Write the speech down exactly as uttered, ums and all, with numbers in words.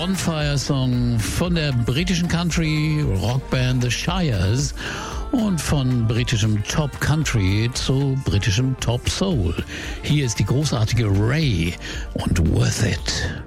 Bonfire-Song von der britischen Country-Rockband The Shires und von britischem Top Country zu britischem Top Soul. Hier ist die großartige Ray und Worth It.